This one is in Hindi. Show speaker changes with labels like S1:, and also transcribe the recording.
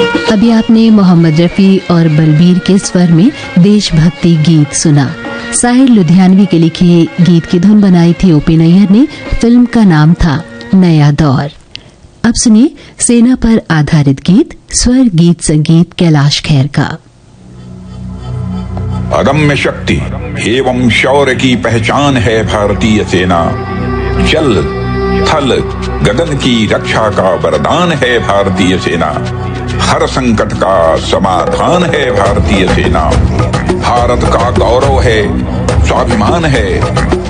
S1: अभी आपने मोहम्मद रफी और बलबीर के स्वर में देशभक्ति गीत सुना। साहिर लुधियानवी के लिखे गीत की धुन बनाई थी ओपी नैयर ने। फिल्म का नाम था नया दौर। अब सुनिए सेना पर आधारित गीत, स्वर गीत संगीत कैलाश खेर का।
S2: अदम्य शक्ति एवं शौर्य की पहचान है भारतीय सेना। जल थल गगन की रक्षा का वरदान है भारतीय सेना। हर संकट का समाधान है भारतीय सेना। भारत का गौरव है, स्वाभिमान है।